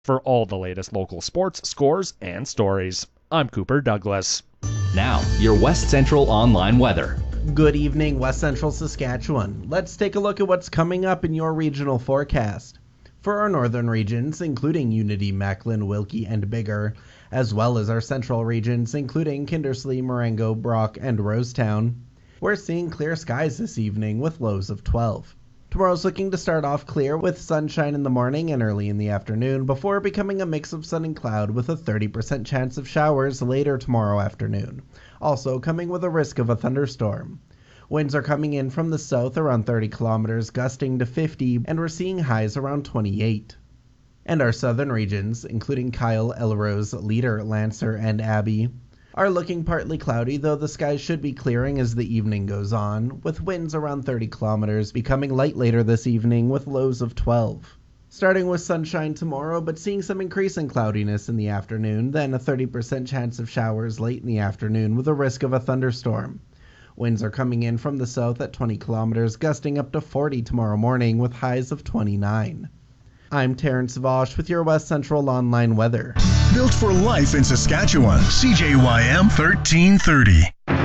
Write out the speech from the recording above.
For all the latest local sports, scores, and stories, I'm Cooper Douglas. Now, your West Central Online weather. Good evening, West Central Saskatchewan. Let's take a look at what's coming up in your regional forecast. For our northern regions, including Unity, Macklin, Wilkie, and Biggar, as well as our central regions, including Kindersley, Marengo, Brock, and Rosetown, we're seeing clear skies this evening with lows of 12. Tomorrow's looking to start off clear with sunshine in the morning and early in the afternoon before becoming a mix of sun and cloud with a 30% chance of showers later tomorrow afternoon, also coming with a risk of a thunderstorm. Winds are coming in from the south around 30 kilometers, gusting to 50, and we're seeing highs around 28. And our southern regions, including Kyle, Elrose, Leader, Lancer, and Abbey, are looking partly cloudy, though the skies should be clearing as the evening goes on, with winds around 30 kilometers, becoming light later this evening with lows of 12. Starting with sunshine tomorrow, but seeing some increase in cloudiness in the afternoon, then a 30% chance of showers late in the afternoon with a risk of a thunderstorm. Winds are coming in from the south at 20 kilometers, gusting up to 40 tomorrow morning with highs of 29. I'm Terrence Vosch with your West Central Online weather. Built for life in Saskatchewan. CJYM 1330.